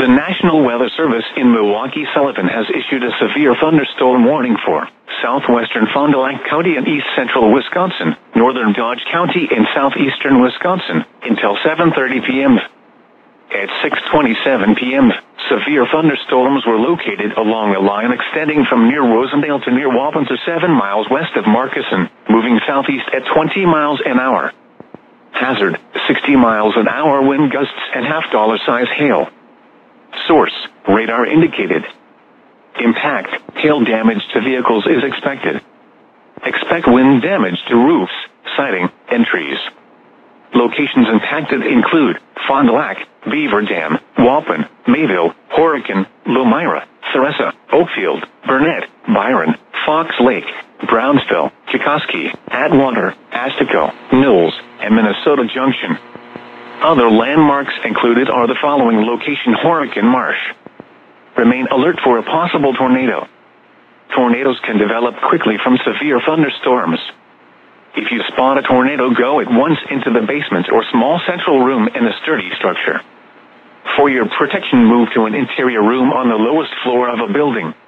National Weather Service in Milwaukee Sullivan has issued a severe thunderstorm warning for southwestern Fond du Lac County and east central Wisconsin, northern Dodge County and southeastern Wisconsin, until 7:30 p.m. At 6:27 p.m., severe thunderstorms were located along a line extending from near Rosendale to near Waupun, 7 miles west of Markesan, moving southeast at 20 miles an hour. Hazard, 60 miles an hour wind gusts and $half size hail. Source, radar indicated. Impact, hail damage to vehicles is expected. Expect wind damage to roofs, siding, and trees. Locations impacted include Fond du Lac, Beaver Dam, Waupun, Mayville, Horicon, Lomira, Theresa, Oakfield, Burnett, Byron, Fox Lake, Brownsville, Kikoski, Atwater, Astico, Knowles, and Minnesota Junction. Other landmarks included are the following location: Horicon Marsh. Remain alert for a possible tornado. Tornadoes can develop quickly from severe thunderstorms. If you spot a tornado, go at once into the basement or small central room in a sturdy structure. For your protection, move to an interior room on the lowest floor of a building.